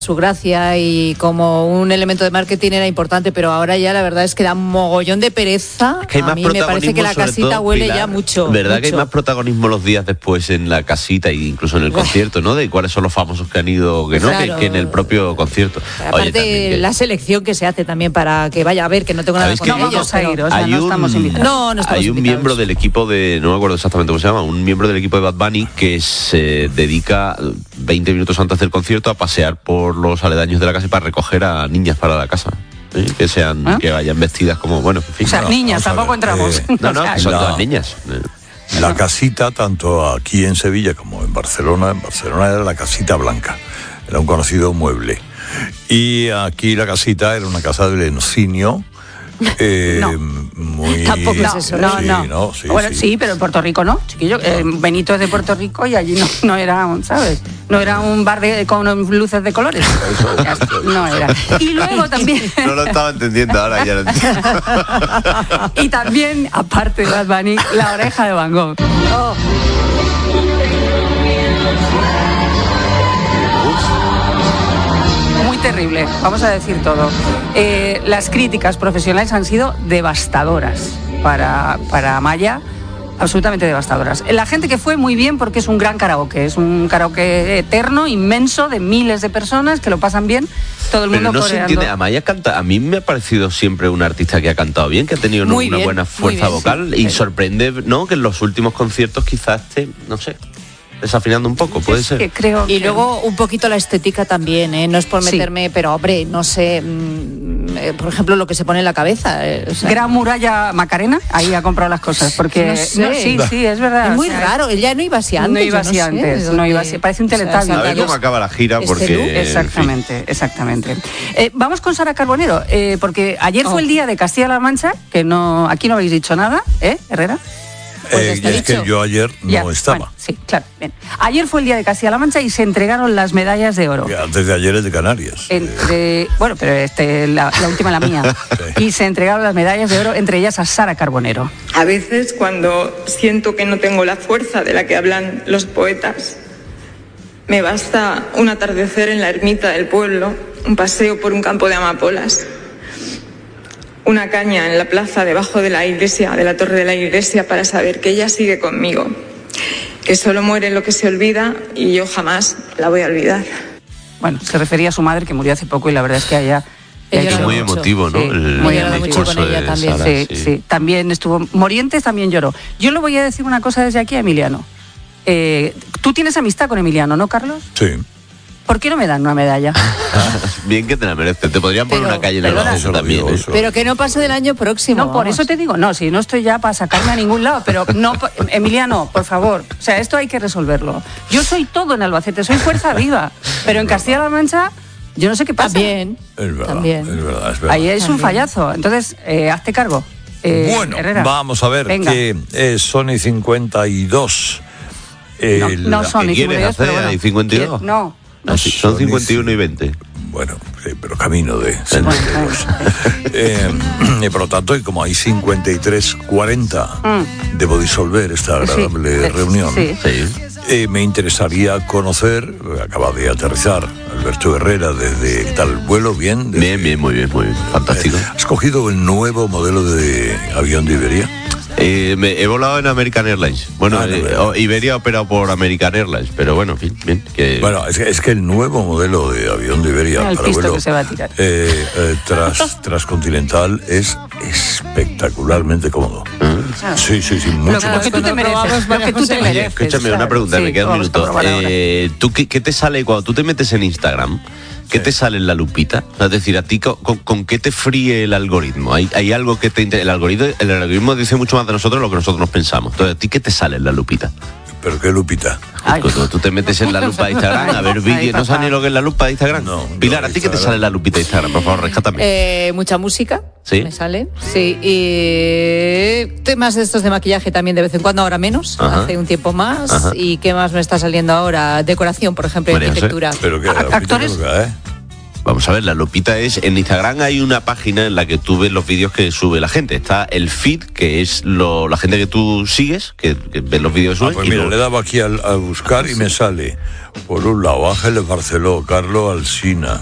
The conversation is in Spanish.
su gracia y como un elemento de marketing era importante, pero ahora ya la verdad es que da un mogollón de pereza. Es que hay a más mí me parece que la casita todo, huele Pilar, ya mucho. ¿Verdad mucho. que hay más protagonismo los días después en la casita e incluso en el concierto, ¿no? De cuáles son los famosos que han ido, que no, Claro. que en el propio concierto. Aparte, la selección que se hace también para que vaya a ver, que no tengo nada con No ellos. vamos a ir, o sea, hay no estamos invitados. No estamos Hay un invitados. miembro del equipo de, no me acuerdo exactamente cómo se llama, un miembro del equipo de Bad Bunny que se dedica 20 minutos antes del concierto a pasear por los aledaños de la casa y para recoger a niñas para la casa. ¿Sí? Que sean, que vayan vestidas como, bueno, en fin. O sea, niñas, tampoco entramos. No, O sea, que son todas niñas. La casita, tanto aquí en Sevilla como en Barcelona era la casita blanca, era un conocido mueble. Y aquí la casita era una casa de Leoncinio, muy... Tampoco es eso. No. Sí, Bueno, sí. sí, pero en Puerto Rico no, chiquillo. Benito es de Puerto Rico y allí no era, ¿sabes? No era un bar con luces de colores. No era. Y luego también... No lo estaba entendiendo, ahora ya lo entiendo. Y también, aparte de Bad Bunny, La Oreja de Van Gogh. Oh. Muy terrible, vamos a decir todo. Las críticas profesionales han sido devastadoras para Amaya, absolutamente devastadoras. La gente que fue muy bien porque es un gran karaoke, es un karaoke eterno, inmenso, de miles de personas que lo pasan bien, todo el mundo Pero no se coreando. entiende, Amaya canta, a mí me ha parecido siempre un artista que ha cantado bien, que ha tenido Muy una bien, buena muy fuerza bien, vocal sí. y sorprende, ¿no? Que en los últimos conciertos quizás esté, no sé, desafinando un poco, puede Es ser. que creo Y que- luego un poquito la estética también, ¿eh? No es por Sí. meterme, pero hombre, no sé, por ejemplo, lo que se pone en la cabeza. O sea, Gran Muralla Macarena, ahí ha comprado las cosas, porque No sé. sí, es verdad. es muy o sea, raro, ella no iba así antes. No iba yo así sé, antes, ¿de no iba dónde? así, parece un teletubbies. A ver cómo acaba la gira, Este porque... look, en fin. Exactamente. Vamos con Sara Carbonero, porque ayer fue el día de Castilla-La Mancha, que no, aquí no habéis dicho nada, Herrera. Pues ya Y está es que dicho. yo ayer Ya, no estaba. bueno, sí, claro. Bien. Ayer fue el día de Castilla-La Mancha y se entregaron las medallas de oro. Que antes de ayer es de Canarias. Bueno, pero la última la mía. Sí. Y se entregaron las medallas de oro, entre ellas a Sara Carbonero. A veces, cuando siento que no tengo la fuerza de la que hablan los poetas, me basta un atardecer en la ermita del pueblo, un paseo por un campo de amapolas, una caña en la plaza debajo de la iglesia, de la torre de la iglesia, para saber que ella sigue conmigo, que solo muere lo que se olvida y yo jamás la voy a olvidar. Bueno, se refería a su madre, que murió hace poco, y la verdad es que ella... Ella Es lloró muy mucho. emotivo, ¿no? Sí, muy el emotivo discurso con ella de también. Sara, Sí. También estuvo... Morientes también lloró. Yo le voy a decir una cosa desde aquí a Emiliano. Tú tienes amistad con Emiliano, ¿no, Carlos? Sí. ¿Por qué no me dan una medalla? Bien que te la mereces. Te podrían poner Pero, una calle en el perdona, bajo Eso lo también, digo, ¿eh? eso. Pero que no pase del año próximo. No, por vamos. eso te digo, no, si no estoy ya para sacarme a ningún lado, pero no, Emiliano, por favor, o sea, esto hay que resolverlo. Yo soy todo en Albacete, soy fuerza viva, pero en Castilla-La Mancha, yo no sé qué pasa. También. Es verdad, También. es verdad. Ahí es un También. fallazo, entonces, hazte cargo. Bueno, Herrera. vamos a ver Venga. que Sony 52. No son ¿Qué quieres 52, pero hacer? bueno. ¿Hay 52? No. No, sí, son 51 y 20. Bueno, sí, pero camino de 72. Y por lo tanto, y como hay 53-40, debo disolver esta agradable reunión. Sí. Sí. Me interesaría conocer, acaba de aterrizar Alberto Herrera desde tal vuelo, bien. Bien, muy bien. Fantástico. ¿Has cogido el nuevo modelo de avión de Iberia? He volado en American Airlines. Bueno, Iberia ha operado por American Airlines, pero bueno, en fin, bien. Bueno, es que el nuevo modelo de avión de Iberia El para pisto vuelo que se va a tirar. transcontinental es espectacularmente cómodo. Sí, mucho Lo más. que tú te mereces. Lo que tú te Oye, mereces. escúchame, una claro. pregunta, Sí, me queda un vamos a minuto. probar ahora. ¿Tú qué te sale cuando tú te metes en Instagram? ¿Qué te sale en la lupita? O sea, es decir, ¿a ti con qué te fríe el algoritmo? ¿Hay algo que te el algoritmo dice mucho más de nosotros de lo que nosotros nos pensamos. Entonces, ¿a ti qué te sale en la lupita? ¿Pero qué lupita? Ay. Cuando tú te metes en la lupa de Instagram a ver vídeos, ¿no sabes ni lo que es la lupa de Instagram? No, Pilar, ¿a ti qué te Instagram. sale en la lupita de Instagram? Por favor, rescátame. Mucha música. ¿Sí? Me sale. Sí. Y temas de estos de maquillaje también de vez en cuando, ahora menos. Ajá. Hace un tiempo más. Ajá. ¿Y qué más me está saliendo ahora? Decoración, por ejemplo, y María José. arquitectura. ¿Pero qué? Actores. Vamos a ver, la lupita es... En Instagram hay una página en la que tú ves los vídeos que sube la gente. Está el feed, que es la gente que tú sigues, que ves los vídeos que suben. Pues mira, le daba aquí a buscar y me sale, por un lado, Ángeles Barceló, Carlos Alsina,